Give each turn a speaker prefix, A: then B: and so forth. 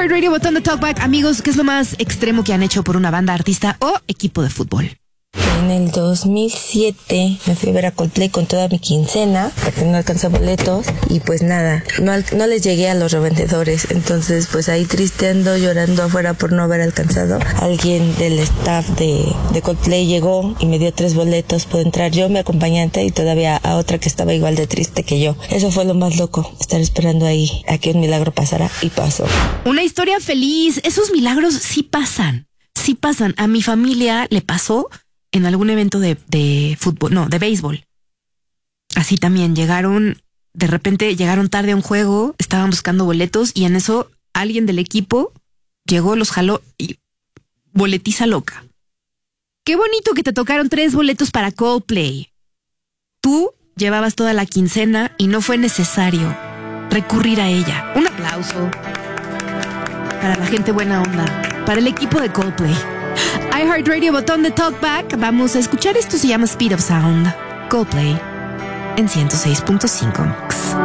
A: iHeartRadio, botón de Talkback. Amigos, ¿qué es lo más extremo que han hecho por una banda, artista o equipo de fútbol?
B: En el 2007 me fui a ver a Coldplay con toda mi quincena porque no alcancé boletos y pues nada, no les llegué a los revendedores, entonces pues ahí tristeando, llorando afuera por no haber alcanzado. Alguien del staff de Coldplay llegó y me dio 3 boletos, pude entrar yo, mi acompañante y todavía a otra que estaba igual de triste que yo. Eso fue lo más loco, estar esperando ahí a que un milagro pasara y pasó.
A: Una historia feliz, esos milagros sí pasan. A mi familia le pasó en algún evento de fútbol, no, de béisbol. Así también de repente llegaron tarde a un juego, estaban buscando boletos y en eso alguien del equipo llegó, los jaló y boletiza loca. Qué bonito que te tocaron 3 boletos para Coldplay. Tú llevabas toda la quincena y no fue necesario recurrir a ella. Un aplauso para la gente buena onda, para el equipo de Coldplay. iHeartRadio, botón de Talkback. Vamos a escuchar esto, se llama Speed of Sound. Coldplay en 106.5.